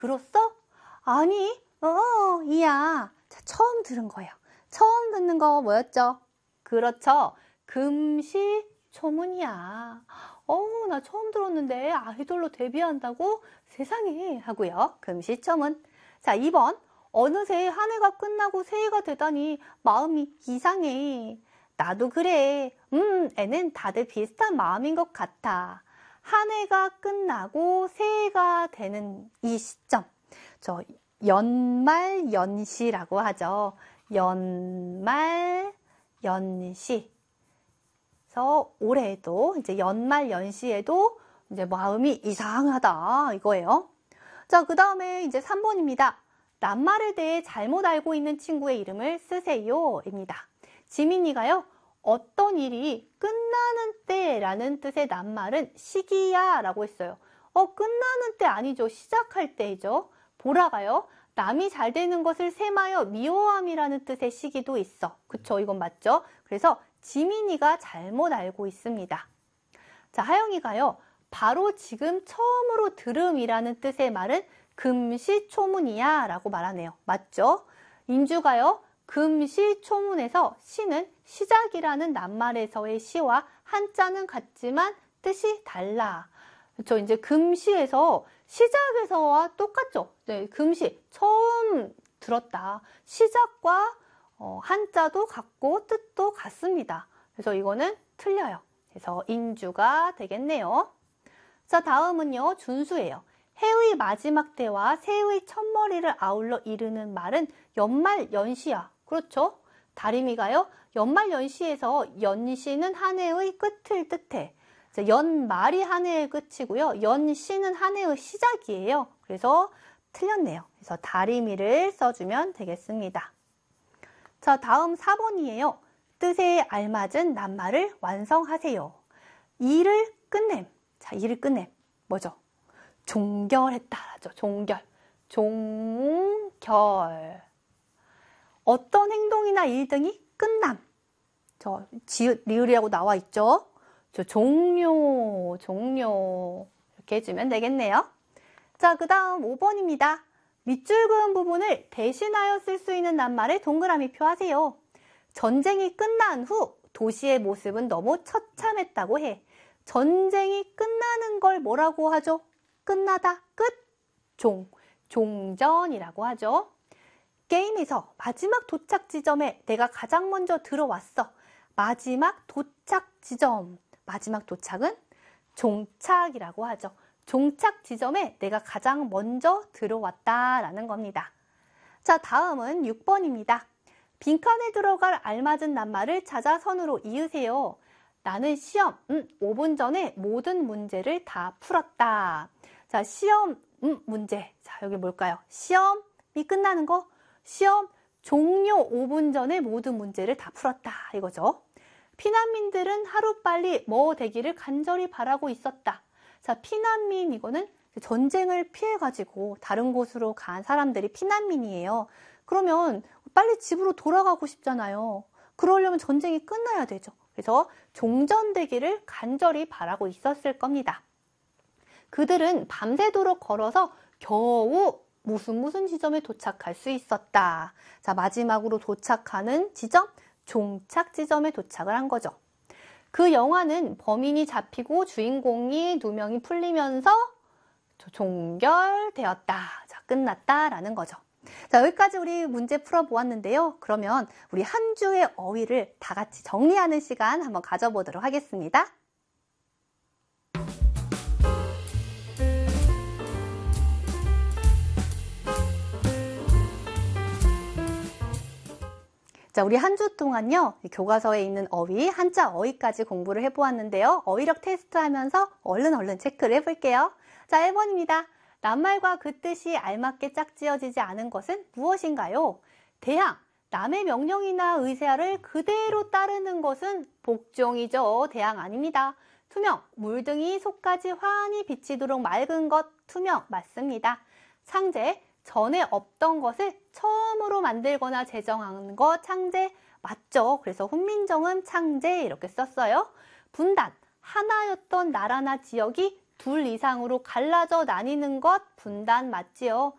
들었어? 아니, 이야. 자, 처음 들은 거예요. 처음 듣는 거 뭐였죠? 그렇죠. 금시초문이야. 나 처음 들었는데 아이돌로 데뷔한다고? 세상에 하고요. 금시초문. 자, 2번. 어느새 한 해가 끝나고 새해가 되다니 마음이 이상해. 나도 그래. 애는 다들 비슷한 마음인 것 같아. 한 해가 끝나고 새해가 되는 이 시점. 저 연말 연시라고 하죠. 연말 연시. 그래서 올해에도 이제 연말 연시에도 이제 마음이 이상하다 이거예요. 자, 그 다음에 이제 3번입니다. 낱말에 대해 잘못 알고 있는 친구의 이름을 쓰세요입니다. 지민이가요. 어떤 일이 끝나는 때라는 뜻의 낱말은 시기야 라고 했어요. 끝나는 때 아니죠. 시작할 때이죠. 보라가요. 남이 잘 되는 것을 셈하여 미워함이라는 뜻의 시기도 있어. 그쵸? 이건 맞죠? 그래서 지민이가 잘못 알고 있습니다. 자, 하영이가요. 바로 지금 처음으로 들음이라는 뜻의 말은 금시초문이야 라고 말하네요. 맞죠? 인주가요. 금시초문에서 시는 시작이라는 낱말에서의 시와 한자는 같지만 뜻이 달라. 그렇죠? 이제 금시에서 시작에서와 똑같죠? 네, 금시 처음 들었다. 시작과 한자도 같고 뜻도 같습니다. 그래서 이거는 틀려요. 그래서 인주가 되겠네요. 자, 다음은요. 준수예요. 해의 마지막 때와 새의 첫머리를 아울러 이르는 말은 연말연시야. 그렇죠? 다리미가요. 연말연시에서 연시는 한 해의 끝을 뜻해. 연말이 한 해의 끝이고요. 연시는 한 해의 시작이에요. 그래서 틀렸네요. 그래서 다리미를 써주면 되겠습니다. 자, 다음 4번이에요. 뜻에 알맞은 낱말을 완성하세요. 일을 끝냄. 자, 일을 끝냄. 뭐죠? 종결했다죠. 종결. 종결. 어떤 행동이나 일 등이 끝남. 저 지읒, 리을이라고 나와 있죠. 저 종료, 종료. 이렇게 해주면 되겠네요. 자, 그 다음 5번입니다. 밑줄 그은 부분을 대신하여 쓸 수 있는 낱말을 동그라미 표하세요. 전쟁이 끝난 후 도시의 모습은 너무 처참했다고 해. 전쟁이 끝나는 걸 뭐라고 하죠? 끝나다, 끝, 종전이라고 하죠. 게임에서 마지막 도착 지점에 내가 가장 먼저 들어왔어. 마지막 도착 지점. 마지막 도착은 종착이라고 하죠. 종착 지점에 내가 가장 먼저 들어왔다라는 겁니다. 자, 다음은 6번입니다. 빈칸에 들어갈 알맞은 낱말을 찾아 선으로 이으세요. 나는 시험 5분 전에 모든 문제를 다 풀었다. 자, 시험 문제. 자, 여기 뭘까요? 시험이 끝나는 거. 시험 종료 5분 전에 모든 문제를 다 풀었다. 이거죠. 피난민들은 하루빨리 뭐 되기를 간절히 바라고 있었다. 자, 피난민 이거는 전쟁을 피해가지고 다른 곳으로 간 사람들이 피난민이에요. 그러면 빨리 집으로 돌아가고 싶잖아요. 그러려면 전쟁이 끝나야 되죠. 그래서 종전되기를 간절히 바라고 있었을 겁니다. 그들은 밤새도록 걸어서 겨우 무슨 지점에 도착할 수 있었다. 자, 마지막으로 도착하는 지점, 종착 지점에 도착을 한 거죠. 그 영화는 범인이 잡히고 주인공이 2명이 풀리면서 종결되었다. 자, 끝났다라는 거죠. 자, 여기까지 우리 문제 풀어보았는데요. 그러면 우리 한 주의 어휘를 다 같이 정리하는 시간 한번 가져보도록 하겠습니다. 자, 우리 한 주 동안요, 교과서에 있는 어휘, 한자 어휘까지 공부를 해보았는데요. 어휘력 테스트 하면서 얼른 체크를 해볼게요. 자, 1번입니다. 낱말과 그 뜻이 알맞게 짝지어지지 않은 것은 무엇인가요? 대항, 남의 명령이나 의사를 그대로 따르는 것은 복종이죠. 대항 아닙니다. 투명, 물등이 속까지 환히 비치도록 맑은 것, 투명 맞습니다. 상제, 전에 없던 것을 처음으로 만들거나 제정한 것, 창제 맞죠. 그래서 훈민정음 창제 이렇게 썼어요. 분단, 하나였던 나라나 지역이 둘 이상으로 갈라져 나뉘는 것, 분단 맞지요.